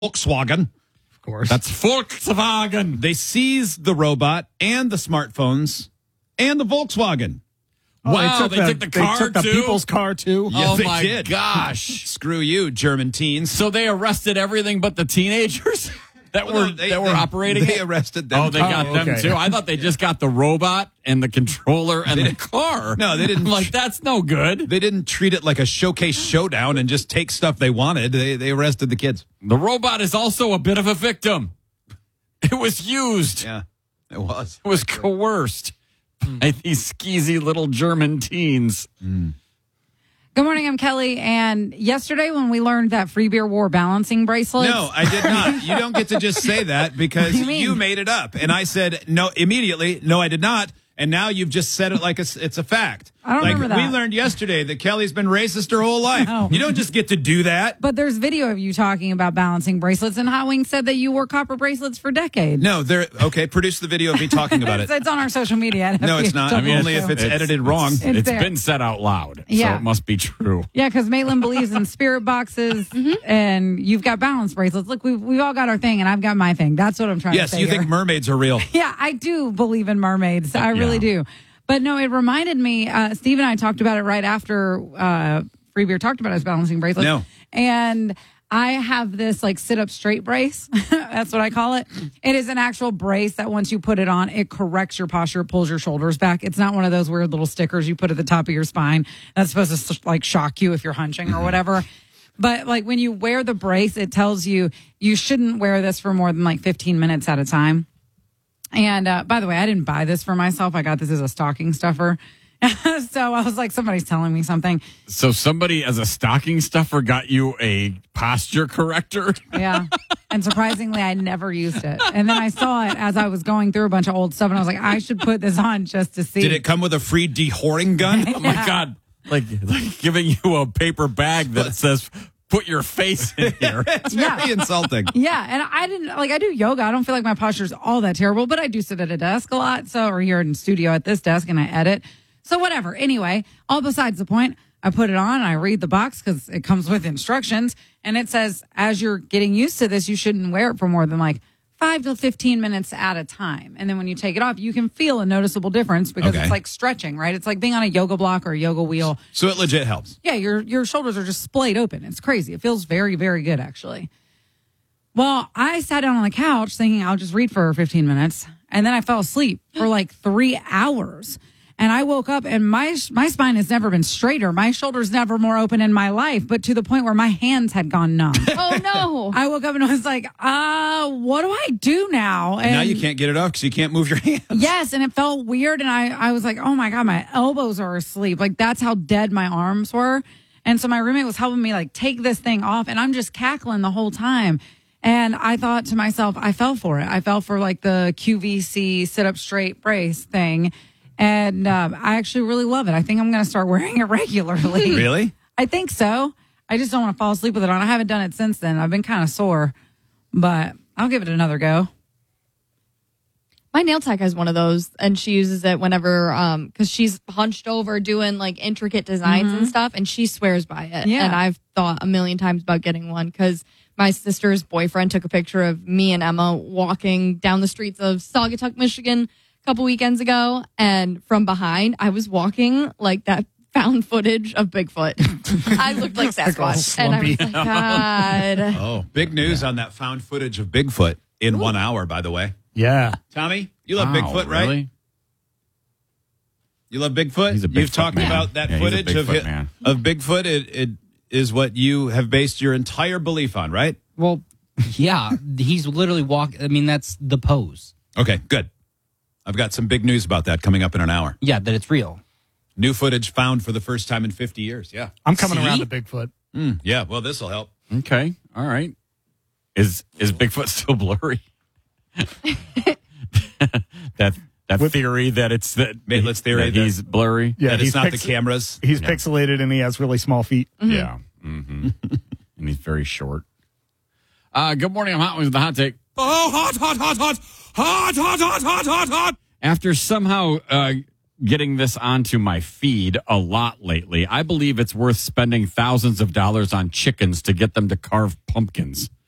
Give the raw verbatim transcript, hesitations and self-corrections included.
Volkswagen. Of course. That's Volkswagen. They seized the robot and the smartphones and the Volkswagen. Oh, Wow, they took the car, They took the too? people's car, too. Yes, oh, they my did. gosh. Screw you, German teens. So they arrested everything but the teenagers that Well, were no, they- that were they- operating They it? arrested them. Oh, they got Oh, them okay. too. I thought they just got the robot and the controller and the car. No, they didn't. I'm like, that's no good. They didn't treat it like a showcase showdown and just take stuff they wanted. They they arrested the kids. The robot is also a bit of a victim. It was used. Yeah, it was. It was coerced by these skeezy little German teens. Good morning, I'm Kelly. And yesterday when we learned that Free Beer wore balancing bracelets. No, I did not. You don't get to just say that because What do you mean? you made it up. And I said, no, immediately, no, I did not. And now you've just said it like it's, it's a fact. I don't like, remember that. We learned yesterday that Kelly's been racist her whole life. No. You don't just get to do that. But there's video of you talking about balancing bracelets, and Hot Wings said that you wore copper bracelets for decades. No, they're okay. Produce the video of me talking about it's, it. it's on our social media. No, it's not. I mean, Only if it's edited wrong. It's it's there. been said out loud, Yeah. so it must be true. Yeah, because Maitland believes in spirit boxes, and you've got balance bracelets. Look, we've, we've all got our thing, and I've got my thing. That's what I'm trying Yes, to say you here. think mermaids are real. Yeah, I do believe in mermaids. I really Yeah. do. But no, it reminded me, uh, Steve and I talked about it right after uh, Free Beer talked about his balancing bracelet. No. And I have this like sit up straight brace. That's what I call it. It is an actual brace that once you put it on, it corrects your posture, pulls your shoulders back. It's not one of those weird little stickers you put at the top of your spine that's supposed to like shock you if you're hunching or whatever. But like when you wear the brace, it tells you you shouldn't wear this for more than like fifteen minutes at a time. And uh, by the way, I didn't buy this for myself. I got this as a stocking stuffer. So I was like, somebody's telling me something. So somebody as a stocking stuffer got you a posture corrector? Yeah. And surprisingly, I never used it. And then I saw it as I was going through a bunch of old stuff, and I was like, I should put this on just to see. Did it come with a free dehorring gun? Oh my God. Like, like giving you a paper bag that says, put your face in here. It's very Yeah. insulting. Yeah, and I didn't like I do yoga. I don't feel like my posture's all that terrible, but I do sit at a desk a lot. So or here in studio at this desk and I edit. So whatever. Anyway, all besides the point, I put it on, I read the box because it comes with instructions, and it says as you're getting used to this, you shouldn't wear it for more than like five to fifteen minutes at a time. And then when you take it off, you can feel a noticeable difference because Okay. it's like stretching, right? It's like being on a yoga block or a yoga wheel. So it legit helps. Yeah, your your shoulders are just splayed open. It's crazy. It feels very, very good, actually. Well, I sat down on the couch thinking I'll just read for fifteen minutes, and then I fell asleep for like three hours. And I woke up, and my my spine has never been straighter. My shoulders never more open in my life, but to the point where my hands had gone numb. Oh, no. I woke up and I was like, uh, what do I do now? And now you can't get it off because you can't move your hands. Yes, and it felt weird, and I, I was like, oh my God, my elbows are asleep. Like, that's how dead my arms were. And so my roommate was helping me, like, take this thing off, and I'm just cackling the whole time. And I thought to myself, I fell for it. I fell for, like, the Q V C sit-up straight brace thing, and um, I actually really love it. I think I'm going to start wearing it regularly. Really? I think so. I just don't want to fall asleep with it on. I haven't done it since then. I've been kind of sore, but I'll give it another go. My nail tech has one of those, and she uses it whenever, um, because she's hunched over doing like intricate designs and stuff, and she swears by it. Yeah. And I've thought a million times about getting one because my sister's boyfriend took a picture of me and Emma walking down the streets of Saugatuck, Michigan, a couple weekends ago, and from behind, I was walking like that found footage of Bigfoot. I looked like Sasquatch, and I was like, God. Oh, big news on that found footage of Bigfoot in one hour, by the way. Yeah. Tommy, you love Wow, Bigfoot, right? really? You love Bigfoot? He's a You've Bigfoot talked man. about that Yeah, he's a footage of, Bigfoot it, man. of Bigfoot. It, it is what you have based your entire belief on, right? Well, yeah, he's literally walk. I mean, that's the pose. Okay, good. I've got some big news about that coming up in an hour. Yeah, that it's real. New footage found for the first time in fifty years. Yeah. I'm coming See? around to Bigfoot. Mm, yeah, well, this will help. Okay. All right. Is is Bigfoot still blurry? that that With- theory that it's that Maitland's theory that that- he's blurry. Yeah, that he's it's not pix- the cameras. He's pixelated and he has really small feet. Yeah. Mm-hmm. And he's very short. Uh, good morning. I'm Hot Wings with the hot take. Oh, hot, hot, hot, hot, hot, hot, hot, hot, hot, hot. After somehow uh, getting this onto my feed a lot lately, I believe it's worth spending thousands of dollars on chickens to get them to carve pumpkins.